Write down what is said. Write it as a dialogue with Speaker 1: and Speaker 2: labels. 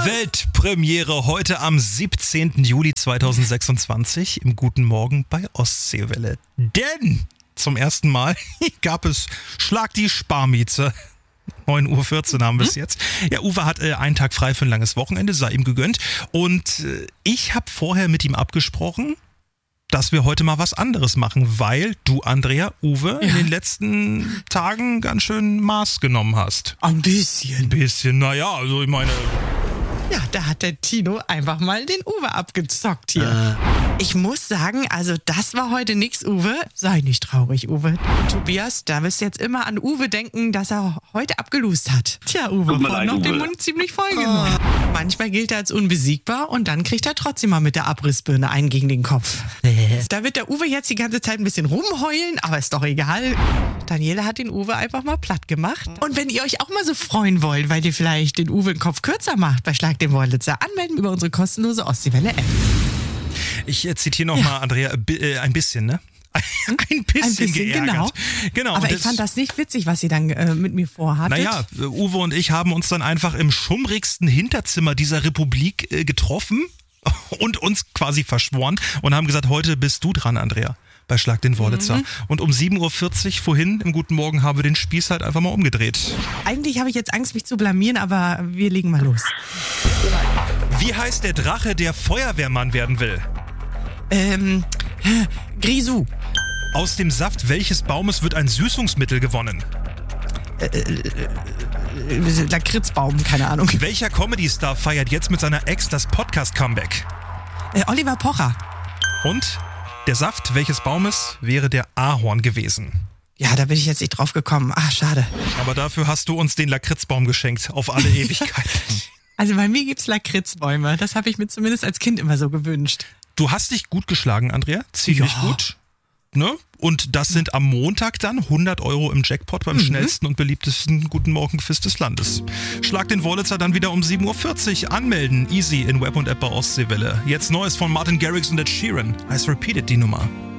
Speaker 1: Weltpremiere heute am 17. Juli 2026 im Guten Morgen bei Ostseewelle. Denn zum ersten Mal gab es Schlag die Sparmieze. 9:14 Uhr haben wir es jetzt. Ja, Uwe hat einen Tag frei für ein langes Wochenende, sei ihm gegönnt. Und ich habe vorher mit ihm abgesprochen, dass wir heute mal was anderes machen, weil du, Andrea, Uwe, in den letzten Tagen ganz schön Maß genommen hast.
Speaker 2: Ein bisschen.
Speaker 1: Naja, also ich meine...
Speaker 2: Ja, da hat der Tino einfach mal den Uwe abgezockt hier. Ich muss sagen, also das war heute nix, Uwe. Sei nicht traurig, Uwe. Tobias, da wirst du jetzt immer an Uwe denken, dass er heute abgelust hat. Tja, Uwe, vorhin noch den Mund ziemlich voll genommen. Manchmal gilt er als unbesiegbar und dann kriegt er trotzdem mal mit der Abrissbirne einen gegen den Kopf. Da wird der Uwe jetzt die ganze Zeit ein bisschen rumheulen, aber ist doch egal. Daniela hat den Uwe einfach mal platt gemacht. Und wenn ihr euch auch mal so freuen wollt, weil ihr vielleicht den Uwe den Kopf kürzer macht bei Schlag den Wollitzer, anmelden über unsere kostenlose Ostseewelle-App.
Speaker 1: Ich zitiere nochmal, Andrea, ein bisschen, ne? Ein bisschen geärgert. Genau.
Speaker 2: Aber ich fand das nicht witzig, was sie dann mit mir vorhattet.
Speaker 1: Naja, Uwe und ich haben uns dann einfach im schummrigsten Hinterzimmer dieser Republik getroffen und uns quasi verschworen und haben gesagt, heute bist du dran, Andrea, bei Schlag den Wollitzer. Und um 7:40 Uhr vorhin im Guten Morgen haben wir den Spieß halt einfach mal umgedreht.
Speaker 2: Eigentlich habe ich jetzt Angst, mich zu blamieren, aber wir legen mal los.
Speaker 1: Wie heißt der Drache, der Feuerwehrmann werden will?
Speaker 2: Grisou.
Speaker 1: Aus dem Saft welches Baumes wird ein Süßungsmittel gewonnen?
Speaker 2: Lakritzbaum, keine Ahnung.
Speaker 1: Welcher Comedy-Star feiert jetzt mit seiner Ex das Podcast-Comeback?
Speaker 2: Oliver Pocher.
Speaker 1: Und der Saft welches Baumes wäre der Ahorn gewesen?
Speaker 2: Ja, da bin ich jetzt nicht drauf gekommen. Ach, schade.
Speaker 1: Aber dafür hast du uns den Lakritzbaum geschenkt, auf alle Ewigkeit.
Speaker 2: Also bei mir gibt's Lakritzbäume. Das habe ich mir zumindest als Kind immer so gewünscht.
Speaker 1: Du hast dich gut geschlagen, Andrea. Ziemlich gut. Ne? Und das sind am Montag dann 100 € im Jackpot beim schnellsten und beliebtesten Guten Morgen-Quiz des Landes. Schlag den Wollitzer dann wieder um 7:40 Uhr. Anmelden. Easy in Web und App bei Ostseewelle. Jetzt Neues von Martin Garrix und Ed Sheeran. I repeated die Nummer.